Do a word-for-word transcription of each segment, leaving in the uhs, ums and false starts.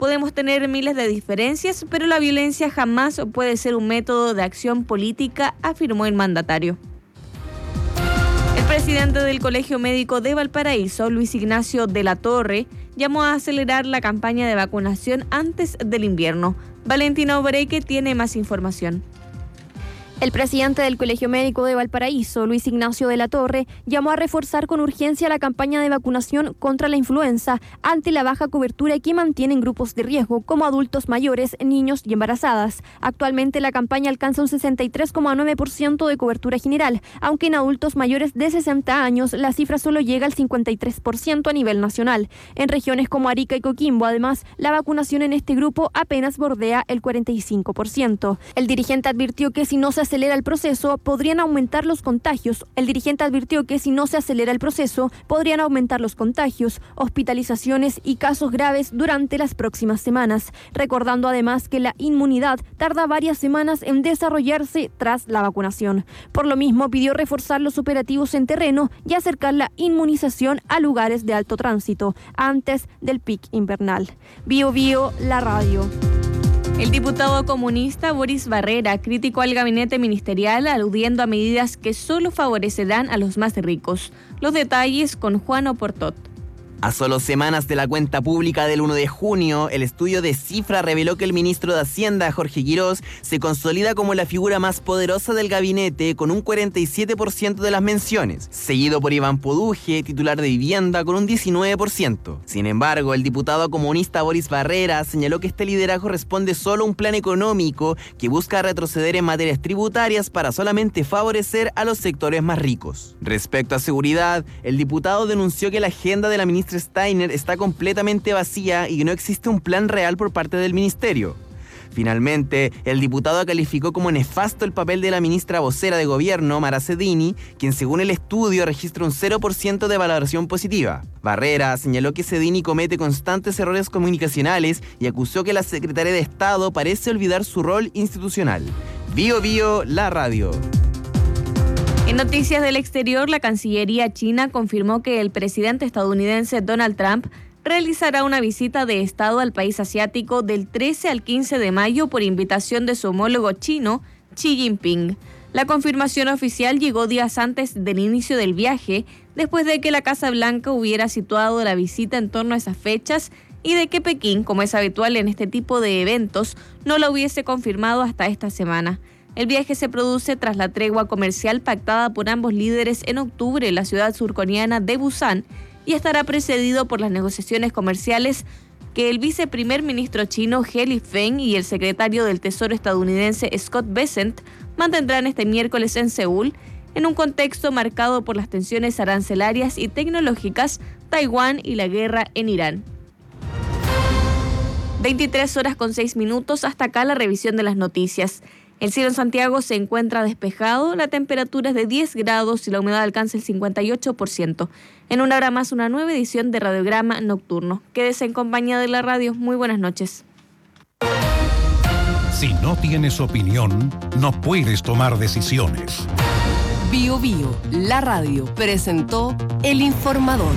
Podemos tener miles de diferencias, pero la violencia jamás puede ser un método de acción política, afirmó el mandatario. El presidente del Colegio Médico de Valparaíso, Luis Ignacio de la Torre, llamó a acelerar la campaña de vacunación antes del invierno. Valentina Obreque tiene más información. El presidente del Colegio Médico de Valparaíso, Luis Ignacio de la Torre, llamó a reforzar con urgencia la campaña de vacunación contra la influenza ante la baja cobertura que mantienen grupos de riesgo como adultos mayores, niños y embarazadas. Actualmente la campaña alcanza un sesenta y tres coma nueve por ciento de cobertura general, aunque en adultos mayores de sesenta años la cifra solo llega al cincuenta y tres por ciento a nivel nacional. En regiones como Arica y Coquimbo, además, la vacunación en este grupo apenas bordea el cuarenta y cinco por ciento. El dirigente advirtió que si no se acelera el proceso, podrían aumentar los contagios. El dirigente advirtió que si no se acelera el proceso, podrían aumentar los contagios, hospitalizaciones y casos graves durante las próximas semanas, recordando además que la inmunidad tarda varias semanas en desarrollarse tras la vacunación. Por lo mismo, pidió reforzar los operativos en terreno y acercar la inmunización a lugares de alto tránsito antes del pic invernal. Bio Bio, la radio. El diputado comunista Boris Barrera criticó al gabinete ministerial aludiendo a medidas que solo favorecerán a los más ricos. Los detalles con Juan Oportot. A solo semanas de la cuenta pública del uno de junio, el estudio de Cifra reveló que el ministro de Hacienda, Jorge Quirós, se consolida como la figura más poderosa del gabinete con un cuarenta y siete por ciento de las menciones, seguido por Iván Poduje, titular de Vivienda, con un diecinueve por ciento. Sin embargo, el diputado comunista Boris Barrera señaló que este liderazgo responde solo a un plan económico que busca retroceder en materias tributarias para solamente favorecer a los sectores más ricos. Respecto a seguridad, el diputado denunció que la agenda de la ministra Steiner está completamente vacía y que no existe un plan real por parte del ministerio. Finalmente, el diputado calificó como nefasto el papel de la ministra vocera de gobierno, Mara Cedini, quien según el estudio registra un cero por ciento de valoración positiva. Barrera señaló que Cedini comete constantes errores comunicacionales y acusó que la secretaria de Estado parece olvidar su rol institucional. Bio Bio, la radio. En noticias del exterior, la Cancillería china confirmó que el presidente estadounidense Donald Trump realizará una visita de Estado al país asiático del trece al quince de mayo por invitación de su homólogo chino, Xi Jinping. La confirmación oficial llegó días antes del inicio del viaje, después de que la Casa Blanca hubiera situado la visita en torno a esas fechas y de que Pekín, como es habitual en este tipo de eventos, no la hubiese confirmado hasta esta semana. El viaje se produce tras la tregua comercial pactada por ambos líderes en octubre en la ciudad surcoreana de Busan y estará precedido por las negociaciones comerciales que el viceprimer ministro chino He Lifeng y el secretario del Tesoro estadounidense Scott Bessent mantendrán este miércoles en Seúl, en un contexto marcado por las tensiones arancelarias y tecnológicas, Taiwán y la guerra en Irán. veintitrés horas con seis minutos, hasta acá la revisión de las noticias. El cielo en Santiago se encuentra despejado, la temperatura es de diez grados y la humedad alcanza el cincuenta y ocho por ciento. En una hora más, una nueva edición de Radiograma Nocturno. Quédese en compañía de la radio. Muy buenas noches. Si no tienes opinión, no puedes tomar decisiones. Bio Bio, la radio, presentó El Informador.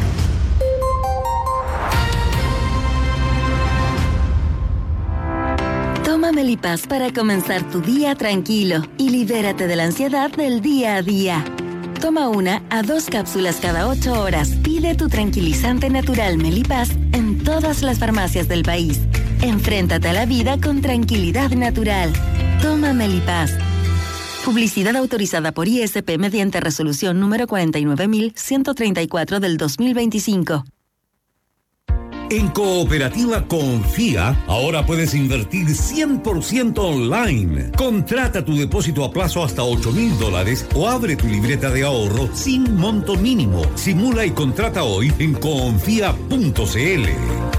Toma Melipaz para comenzar tu día tranquilo y libérate de la ansiedad del día a día. Toma una a dos cápsulas cada ocho horas. Pide tu tranquilizante natural Melipaz en todas las farmacias del país. Enfréntate a la vida con tranquilidad natural. Toma Melipaz. Publicidad autorizada por I S P mediante resolución número cuarenta y nueve mil ciento treinta y cuatro del dos mil veinticinco. En Cooperativa Confía, ahora puedes invertir cien por ciento online. Contrata tu depósito a plazo hasta ocho mil dólares o abre tu libreta de ahorro sin monto mínimo. Simula y contrata hoy en confía punto c l.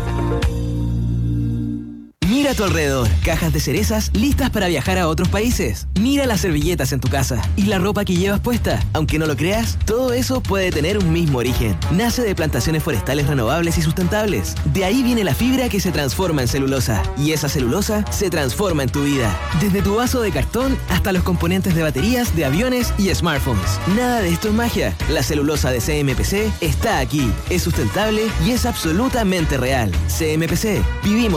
Mira a tu alrededor, cajas de cerezas listas para viajar a otros países. Mira las servilletas en tu casa y la ropa que llevas puesta. Aunque no lo creas, todo eso puede tener un mismo origen. Nace de plantaciones forestales renovables y sustentables. De ahí viene la fibra que se transforma en celulosa. Y esa celulosa se transforma en tu vida. Desde tu vaso de cartón hasta los componentes de baterías, de aviones y smartphones. Nada de esto es magia. La celulosa de C M P C está aquí. Es sustentable y es absolutamente real. C M P C. Vivimos